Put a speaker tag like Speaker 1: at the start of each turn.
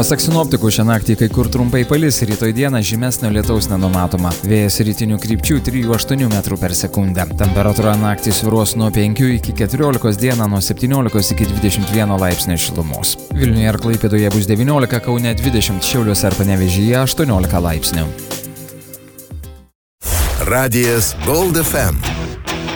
Speaker 1: Pasak sinoptikų, šią naktį kai kur trumpai palis, rytoj dieną žymesnio lietaus nenumatoma. Vėjas rytinių krypčių 3–8 metrų per sekundę. Temperatūra naktį svyruos nuo 5 iki 14, dieną nuo 17 iki 21 laipsnio šilumos. Vilniuje ir Klaipėdoje bus 19, Kaune 20, Šiauliuose ir Panevėžyje 18 laipsnių.
Speaker 2: Radijas Gold FM.